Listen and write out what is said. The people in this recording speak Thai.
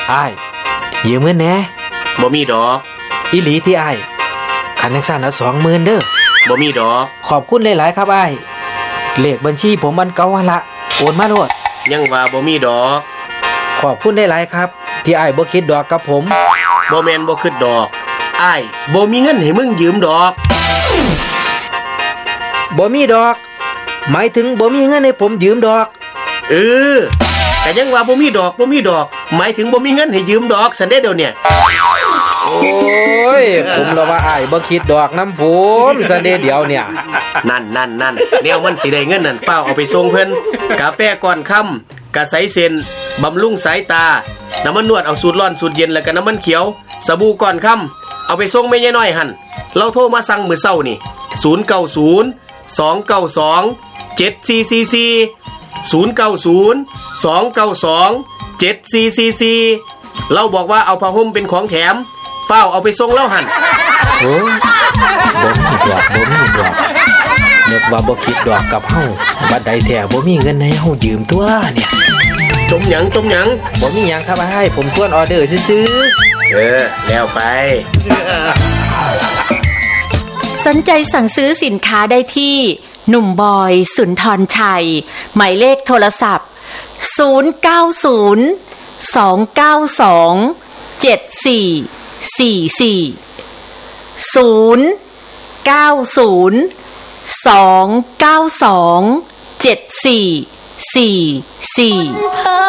อ้ายยืมเงินแหน่บ่มีดอกอีหลีที่อ้ายคันจังซั่นเอา 20,000 เด้อบ่มีดอกขอบคุณหลายๆครับอ้ายเลขบัญชีผมมันเก่าหั่นละโอนมาโลดยังว่าบ่มีดอกขอบคุณหลายๆครับที่อ้ายบ่คิดดอกกับผมบ่แม่นบ่คิดดอกอ้ายบ่มีเงินให้มึงยืมดอกบ่มีดอกหมายถึงบ่มีเงินให้ผมยืมดอกแต่ยังว่าบ่มีดอกหมายถึงบ่มีเงินให้ยืมดอกซั่นเด้เดี๋ยวเนี่ยโอ้ยผมละว่าอ้ายบ่คิดดอกนำผมซั่นเด้เดี๋ยวเนี่ยนั่นแนวมันสิได้เงินนั่นฟ้าวเอาไปส่งเพิ่นกาแฟก่อนค่ำกะใสเส้นบำรุงสายตาน้ำมันนวดเอาสูตรร้อนสูตรเย็นแล้วก็น้ำมันเขียวสบู่ก่อนค่ำเอาไปส่งแม่ยายน้อยหั่นเราโทรมาสั่งมื้อเช้านี่090-292-7444 เราบอกว่าเอาผ้าห่มเป็นของแถมฟ้าวเอาไปส่งแล้วหั่นโอ้บ่มีดอกนึกว่าบ่คิดดอกกับเฮาบัดใดแท้บ่มีเงินให้เฮายืมตัวเนี่ยต้มหยังบ่มีหยังครับอ้ายผมทวนออเดอร์ซื่อๆแล้วไปสนใจสั่งซื้อสินค้าได้ที่หนุ่มบอยสุนทรชัยหมายเลขโทรศัพท์090-292-7444